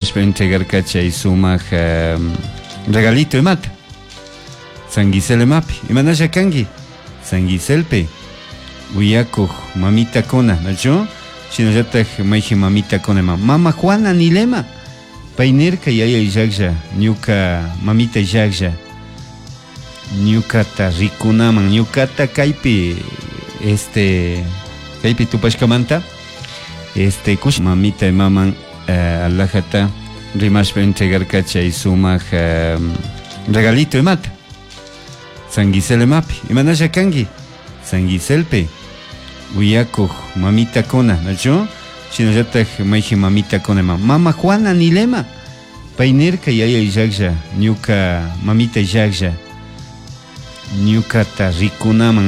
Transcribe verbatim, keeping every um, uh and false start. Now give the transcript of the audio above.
rimashpa entregarka chay sumak um, regalito imata San Guiselemapi imanalla kanki San Guiselpe uyakuq mamitakuna nachu shinallatak mayjin mamitakuna mama Juana nilema paynirka yaya llaqlla ñuka mamita llaqlla ñukata rikunaman ñukata kaypi este kaypi tupashkamanta este kush mamita y maman uh, alajata rimashpa entregarka chay sumak um, regalito imata San Guiselemapi imanalla kanki San Guiselpe uyakuq mamitakuna nachu shinallatak mayjin mamitakuna mama Juana nilema paynirka yaya llaqlla ñuka mamita llaqlla ñukata rikunaman